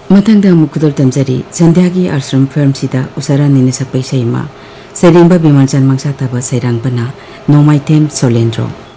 मथंग खुदर तमजरी संध्यागी आश्रम फिल्म सिदा उसारा निने सकपै सैमा सैरेंबा बिमल चनमंगसा तब सैरांग बना नोमाइथेम सोलेंद्रो।